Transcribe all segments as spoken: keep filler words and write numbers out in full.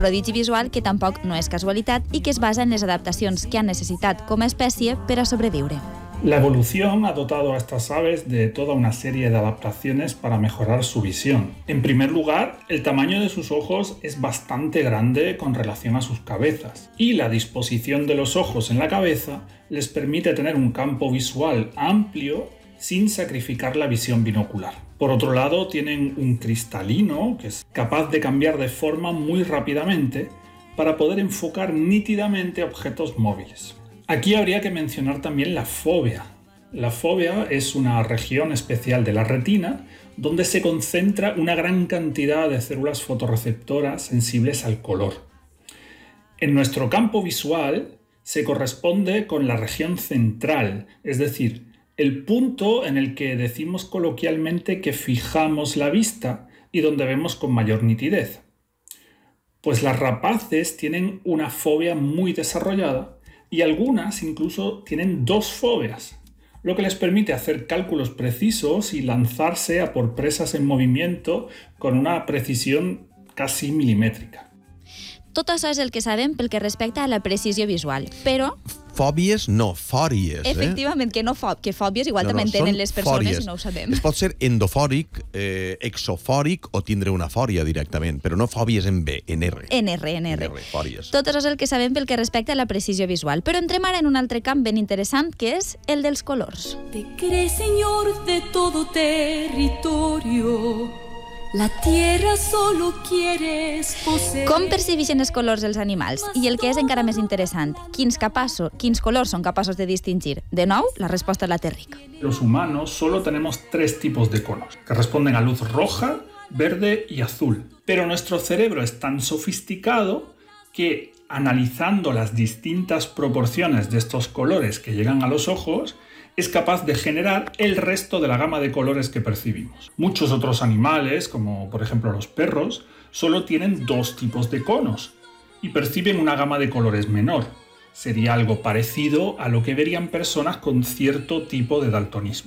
prodigi visual que tampoc no és casualitat i que es basa en les adaptacions que han necessitat com a espècie per a sobreviure. La evolución ha dotado a estas aves de toda una serie de adaptaciones para mejorar su visión. En primer lugar, el tamaño de sus ojos es bastante grande con relación a sus cabezas, y la disposición de los ojos en la cabeza les permite tener un campo visual amplio sin sacrificar la visión binocular. Por otro lado, tienen un cristalino que es capaz de cambiar de forma muy rápidamente para poder enfocar nítidamente objetos móviles. Aquí habría que mencionar también la fóvea. La fóvea es una región especial de la retina donde se concentra una gran cantidad de células fotorreceptoras sensibles al color. En nuestro campo visual se corresponde con la región central, es decir, el punto en el que decimos coloquialmente que fijamos la vista y donde vemos con mayor nitidez. Pues las rapaces tienen una fóvea muy desarrollada y algunas incluso tienen dos fóveas, lo que les permite hacer cálculos precisos y lanzarse a por presas en movimiento con una precisión casi milimétrica. Tot això és el que sabem pel que respecta a la precisió visual, però... Fòbies, no, fòries. Efectivament, eh? que, no fò... que fòbies igual no, no, també tenen les persones fòries. I no ho sabem. Es pot ser endofòric, eh, exofòric o tindre una fòria directament, però no fòbies en B, en R. En R, en R. En R, fòries. Tot això és el que sabem pel que respecta a la precisió visual, però entrem ara en un altre camp ben interessant, que és el dels colors. Te crees señor de todo territorio. La tierra solo quieres poseer. Com percibeixen els colors els animals? I el que és encara més interessant, quins, capaços, quins colors són capaços de distingir? De nou, la resposta la té Ric. Los humanos solo tenemos tres tipos de conos, que responden a luz roja, verde y azul. Pero nuestro cerebro es tan sofisticado que, analizando las distintas proporciones de estos colores que llegan a los ojos, es capaz de generar el resto de la gama de colores que percibimos. Muchos otros animales, como por ejemplo los perros, solo tienen dos tipos de conos y perciben una gama de colores menor. Sería algo parecido a lo que verían personas con cierto tipo de daltonismo.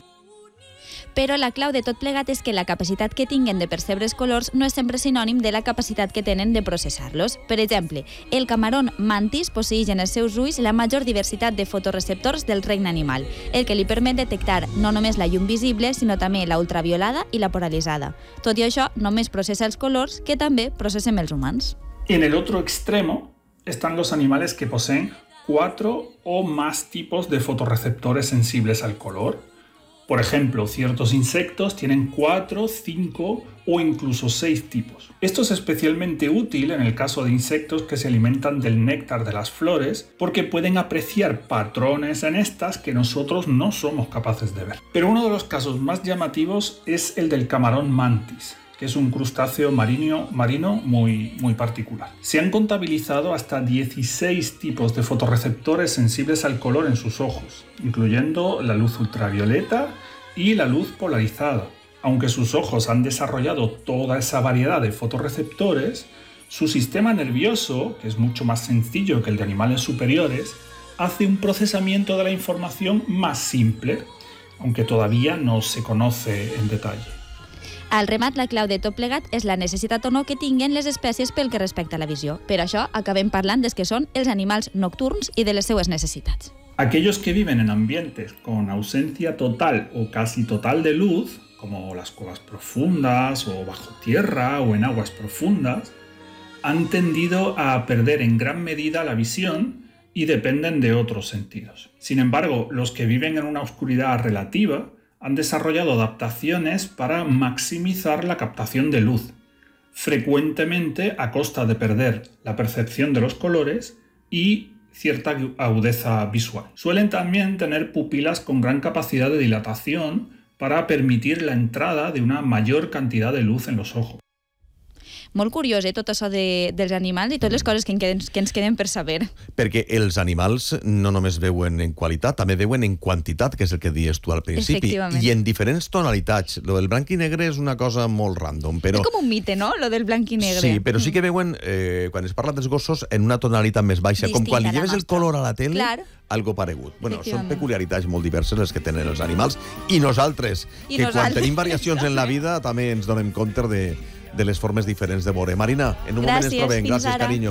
Però la clau de tot plegat és que la capacitat que tinguen de percebre els colors no és sempre sinònim de la capacitat que tenen de processar-los. Per exemple, el camarón mantis posseeix en els seus ulls la major diversitat de fotoreceptors del regne animal, el que li permet detectar no només la llum visible, sinó també la ultraviolada i la polaritzada. Tot i això, només processa els colors que també processem els humans. En el otro extremo están los animales que poseen cuatro o más tipos de fotorreceptores sensibles al color. Por ejemplo, ciertos insectos tienen cuatro, cinco o incluso seis tipos. Esto es especialmente útil en el caso de insectos que se alimentan del néctar de las flores porque pueden apreciar patrones en estas que nosotros no somos capaces de ver. Pero uno de los casos más llamativos es el del camarón mantis, que es un crustáceo marino, marino muy, muy particular. Se han contabilizado hasta dieciséis tipos de fotorreceptores sensibles al color en sus ojos, incluyendo la luz ultravioleta y la luz polarizada. Aunque sus ojos han desarrollado toda esa variedad de fotorreceptores, su sistema nervioso, que es mucho más sencillo que el de animales superiores, hace un procesamiento de la información más simple, aunque todavía no se conoce en detalle. Al remat, la clau de tot plegat és la necessitat o no que tinguen les espècies pel que respecta a la visió. Per això, acabem parlant des que són els animals nocturns i de les seues necessitats. Aquellos que viven en ambientes con ausencia total o casi total de luz, como las cuevas profundas o bajo tierra o en aguas profundas, han tendido a perder en gran medida la visión y dependen de otros sentidos. Sin embargo, los que viven en una oscuridad relativa han desarrollado adaptaciones para maximizar la captación de luz, frecuentemente a costa de perder la percepción de los colores y cierta agudeza visual. Suelen también tener pupilas con gran capacidad de dilatación para permitir la entrada de una mayor cantidad de luz en los ojos. Molt curiós, eh, tot això de, dels animals i totes les coses que, en queden, que ens queden per saber. Perquè els animals no només veuen en qualitat, també veuen en quantitat, que és el que dies tu al principi, i en diferents tonalitats. Lo del blanc i negre és una cosa molt random, però... És com un mite, no?, lo del blanc i negre. Sí, però sí que veuen, eh, quan es parla dels gossos, en una tonalitat més baixa, distinta, com quan li lleves el color a la tele, clar, algo paregut. Bueno, són peculiaritats molt diverses les que tenen els animals, i nosaltres, I que nosaltres. quan tenim variacions en la vida també ens donem compte de, de les formes diferents de veure. Marina, en un Gràcies, moment ens trobem. fins Gràcies, ara. carinyo.